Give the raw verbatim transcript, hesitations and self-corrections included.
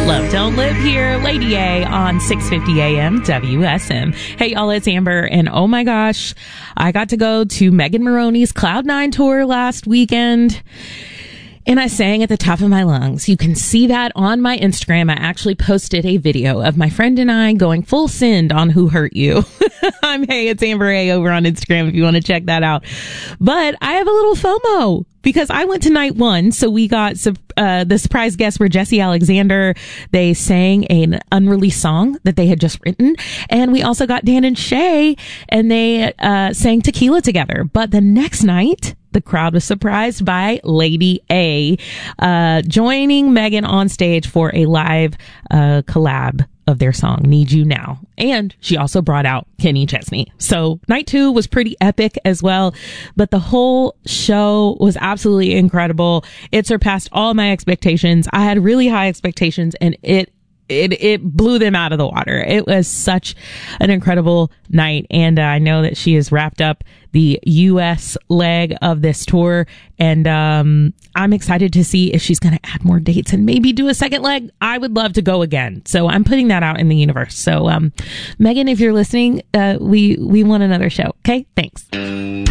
Love Don't Live here, Lady A on six fifty A M W S M. Hey y'all, it's Amber, and oh my gosh, I got to go to Megan Moroney's Cloud nine tour last weekend. And I sang at the top of my lungs. You can see that on my Instagram. I actually posted a video of my friend and I going full send on Who Hurt You. I'm Hey, it's Amber A over on Instagram if you want to check that out. But I have a little FOMO because I went to night one. So we got uh, the surprise guests were Jesse Alexander. They sang an unreleased song that they had just written. And we also got Dan and Shay, and they uh, sang Tequila together. But the next night, the crowd was surprised by Lady A uh, joining Megan on stage for a live uh, collab of their song, Need You Now. And she also brought out Kenny Chesney. So night two was pretty epic as well, but the whole show was absolutely incredible. It surpassed all my expectations. I had really high expectations, and it It it blew them out of the water. It was such an incredible night, and uh, I know that she has wrapped up the U S leg of this tour, and um, I'm excited to see if she's going to add more dates and maybe do a second leg. I would love to go again, so I'm putting that out in the universe. So, um, Megan, if you're listening, uh, we we want another show. Okay, thanks.